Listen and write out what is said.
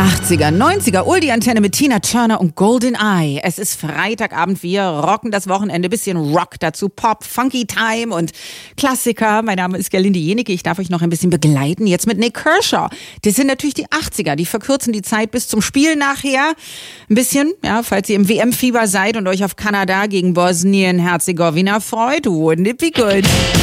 80er, 90er, Oldie-Antenne mit Tina Turner und Golden Eye. Es ist Freitagabend, wir rocken das Wochenende, bisschen Rock, dazu Pop, Funky Time und Klassiker. Mein Name ist Gerlinde Jenecke, ich darf euch noch ein bisschen begleiten, jetzt mit Nik Kershaw. Das sind natürlich die 80er, die verkürzen die Zeit bis zum Spiel nachher. Ein bisschen, ja, falls ihr im WM-Fieber seid und euch auf Kanada gegen Bosnien-Herzegowina freut, wouldn't it be good?